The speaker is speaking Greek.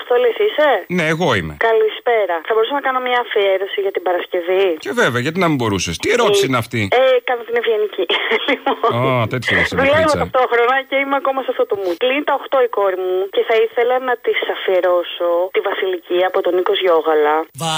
Αποστόλης είσαι? Ναι, εγώ είμαι. Καλησπέρα. Θα μπορούσα να κάνω μια αφιέρωση για την Παρασκευή? Και βέβαια, γιατί να μην μπορούσες. Τι ερώτηση είναι αυτή? Κάνω την ευγενική. Τέτοια είσαι. Δουλεύω ταυτόχρονα και είμαι ακόμα σε αυτό το mood. Κλείνει τα 8 η κόρη μου και θα ήθελα να της αφιερώσω τη Βασιλική από τον Νίκο Γιώγαλα.